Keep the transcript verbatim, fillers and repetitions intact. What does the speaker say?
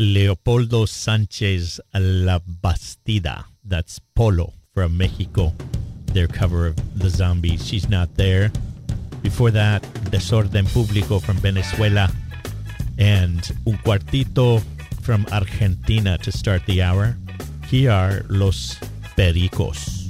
Leopoldo Sanchez La Bastida. That's Polo from Mexico. Their cover of The Zombies. She's not there. Before that, Desorden Público from Venezuela. And Un Cuartito from Argentina to start the hour. Here are Los Pericos.